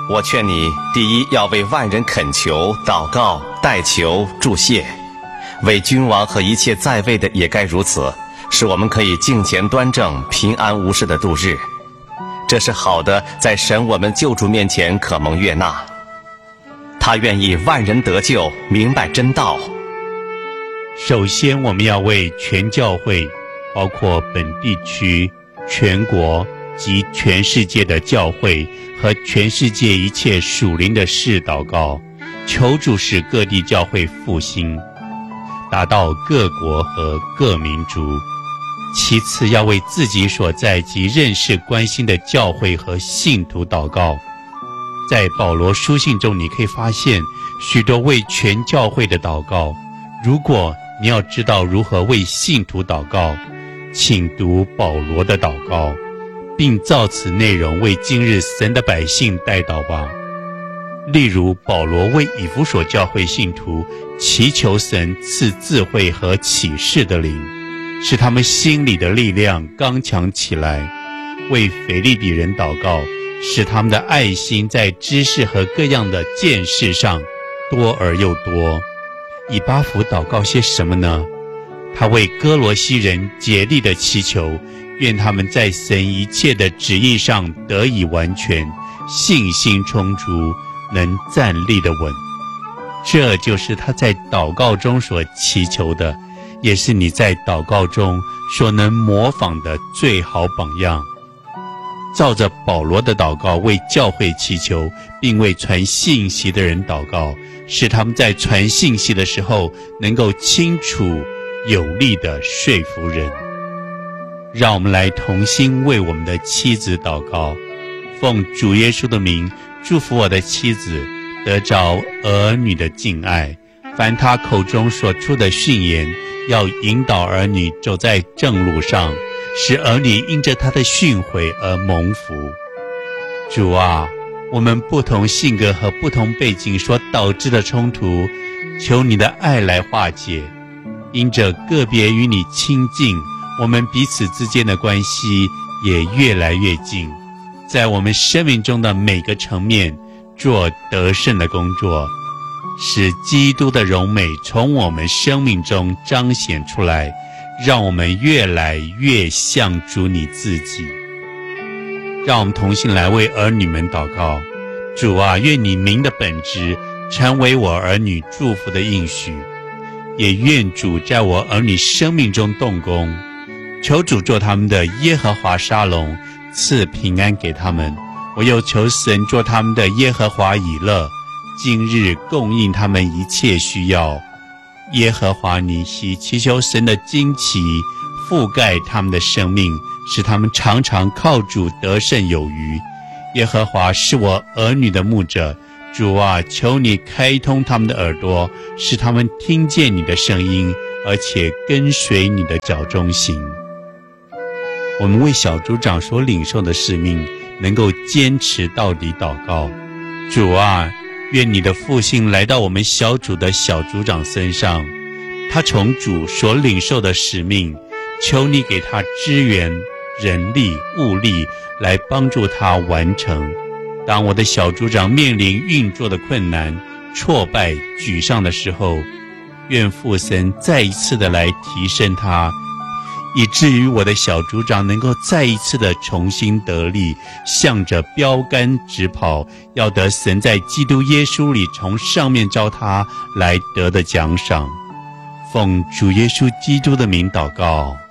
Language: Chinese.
我劝你，第一要为万人恳求、祷告、代求、祝谢，为君王和一切在位的也该如此，使我们可以敬虔端正、平安无事的度日。这是好的，在神我们救主面前可蒙悦纳。他愿意万人得救，明白真道。 首先，我们要为全教会，包括本地区、全国及全世界的教会和全世界一切属灵的事祷告，求主使各地教会复兴，达到各国和各民族。其次，要为自己所在及认识关心的教会和信徒祷告。在保罗书信中，你可以发现许多为全教会的祷告。如果你要知道如何为信徒祷告，请读保罗的祷告，并照此内容为今日神的百姓代祷吧。例如，保罗为以弗所教会信徒祈求神赐智慧和启示的灵，使他们心里的力量刚强起来；为腓立比人祷告，使他们的爱心在知识和各样的见识上多而又多。以巴弗祷告些什么呢？他为哥罗西人竭力的祈求，愿他们在神一切的旨意上得以完全，信心充足，能站立的稳。这就是他在祷告中所祈求的，也是你在祷告中所能模仿的最好榜样。照着保罗的祷告为教会祈求，并为传信息的人祷告，使他们在传信息的时候能够清楚有力地说服人。让我们来同心为我们的妻子祷告。奉主耶稣的名，祝福我的妻子得着儿女的敬爱，凡他口中所出的训言，要引导儿女走在正路上，使儿女因着他的训诲而蒙福。主啊，我们不同性格和不同背景所导致的冲突，求你的爱来化解。因着个别与你亲近，我们彼此之间的关系也越来越近，在我们生命中的每个层面做得胜的工作，使基督的荣美从我们生命中彰显出来，让我们越来越像主你自己。让我们同心来为儿女们祷告。主啊，愿你名的本质成为我儿女祝福的应许，也愿主在我儿女生命中动工，求主做他们的耶和华沙龙，赐平安给他们。我又求神做他们的耶和华以勒，今日供应他们一切需要。耶和华尼西，祈求神的旌旗覆盖他们的生命，使他们常常靠主得胜有余。耶和华是我儿女的牧者，主啊，求你开通他们的耳朵，使他们听见你的声音，而且跟随你的脚中行。我们为小组长所领受的使命能够坚持到底祷告。主啊，愿你的复兴来到我们小组的小组长身上，他从主所领受的使命，求你给他支援、人力、物力来帮助他完成。当我的小组长面临运作的困难、挫败、沮丧的时候，愿父神再一次的来提升他，以至于我的小组长能够再一次的重新得力，向着标杆直跑，要得神在基督耶稣里从上面召他来得的奖赏。奉主耶稣基督的名祷告。